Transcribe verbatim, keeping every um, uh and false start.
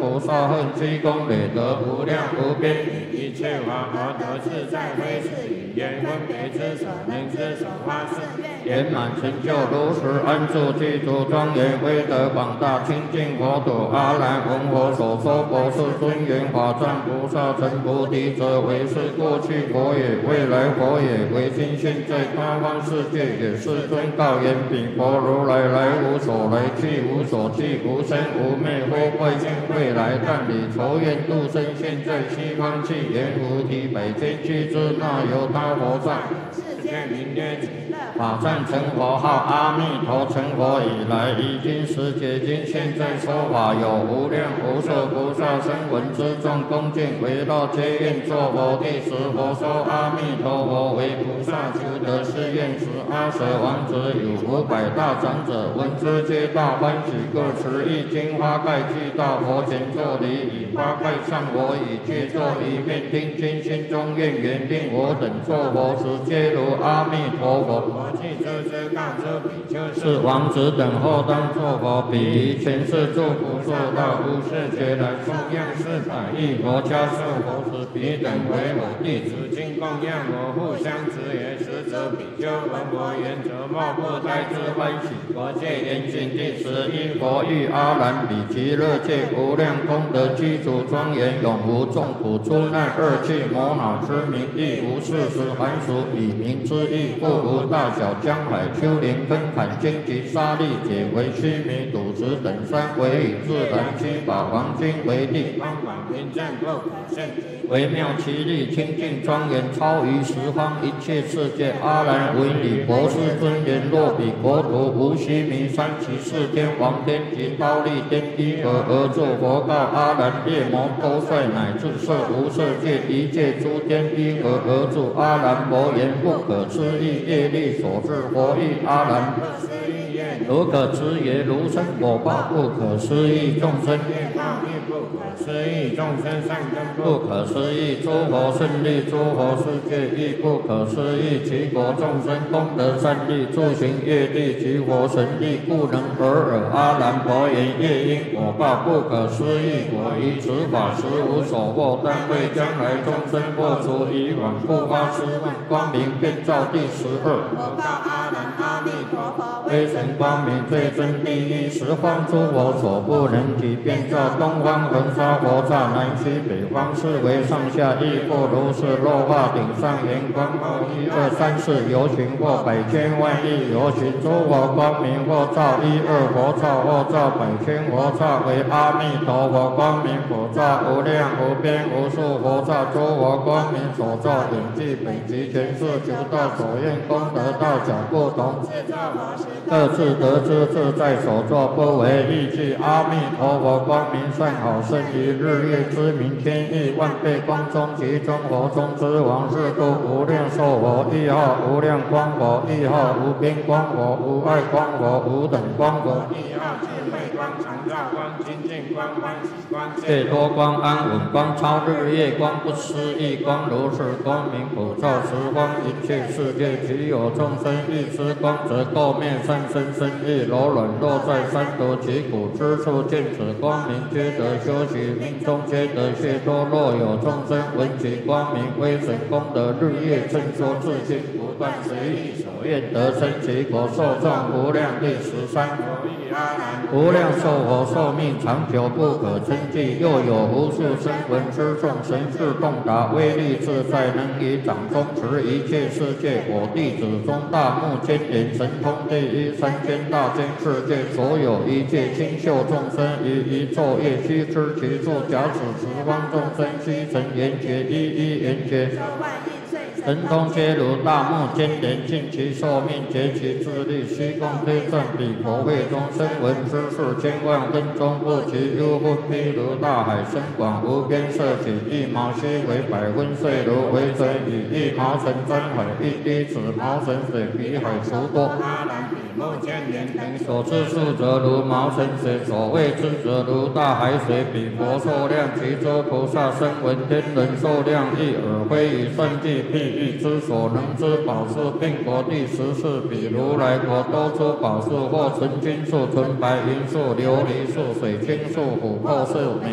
菩萨恨七功累德无量无边，以一切法而得自在非是语言分别之所能之所发誓圆满成就如实安住具足庄严威德广大清净佛土阿难闻我所说佛是尊严法藏菩萨成菩提者为是过去佛也未来佛也为今现在他方世界也世尊告言彼佛如来来无所来去无所去无生无灭或未现未来但以仇怨度生现在西方去言无敌百千俱之那由他佛在世界名曰法藏成佛号阿弥陀成佛以来已经时解经现在说法有无量无数菩萨声闻之众恭敬围绕皆愿作佛第十佛说阿弥陀佛为菩萨求得是愿时阿舍王子有五百大长者闻之皆大欢喜各持一经花盖具到佛前作礼以花盖上我以具作一面听经心中愿缘令我等作佛时皆如阿弥陀佛我既知之告知比丘是王子等后当作佛彼于前世诸不受到无世界来供养四百亿佛家受佛时彼等为我弟子经供养我互相持也实则比丘闻我言则莫不呆之欢喜佛界严禁第十一佛欲阿难比极乐界无量功德具足庄严永无众苦出难恶趣魔恼之名亦无事实凡俗以名之意不无大小江海丘陵分坎荆棘沙砾解为须弥赌石等山为以自然七宝黄金为地方广平正不可胜微妙其力清净庄严超于十方一切世界阿难为你博士尊严若比国土无须弥山其四天王天及忉利天依而而作佛告阿难夜魔多帅乃至色无色界一切诸天依而而作阿难佛言不可思议业力所致佛意阿难如可知也如生果报不可思议众生业报亦不可思议众生善根不可思议诸佛胜利诸佛世界亦不可思议其国众生功德善利诸行业力及佛神力故能尔尔阿难佛言业因果报不可思议我于此法实无所获但为将来众生破除以往不发失望光明遍照第十二我告阿难阿弥陀佛威神光明最真第一十方诸佛所不能及遍照东方恒沙佛刹南西北方四维上下亦复如是落化顶上圆光后一二三四游行或百千万亿游行诸佛光明或照一二佛刹或照百千佛刹为阿弥陀佛光明佛刹无量无边无数佛刹诸佛光明所照远近北极全是求道所愿功德大小不同各自得知自在所作不为意计阿弥陀佛光明善好胜于日月之明天亿万倍光中其中佛中之王是故无量寿佛一号无量光佛一号无边光佛无碍光佛无等光佛一号智慧光常照光清净光欢喜光解脱光安稳光超日月光不思议光如是光明普照十方一切世界其有众生欲知光则垢灭善身身意柔软落在三途其苦之处见此光明皆得修习命中皆得解脱若有众生闻其光明威神功德日月称说自心不断随意所愿得生其果受众无量第十三佛意阿难无量寿佛寿命长久不可称计又有无数声闻之众神智洞达威力自在能以掌中持一切世界我弟子中大目犍连神通第一三千大千世界所有一切清秀众生于一昼夜悉知其处假使十方众生悉成圆觉一一圆觉神通皆如大目犍连尽其寿命竭其智力虚空推算彼佛会中声闻之事千万分钟不及幽分譬如大海深广无边色起一毛须为百分岁如为水以一毛尘沾海一滴子毛尘水比海除多阿难比目犍连等所知数则如毛尘水所谓之则如大海水比佛寿量其诸菩萨声闻天人寿量亦尔非以算计譬喻之所能之宝树并国第十四比如来国多出宝树或纯金树纯白银树琉璃树水晶树琥珀树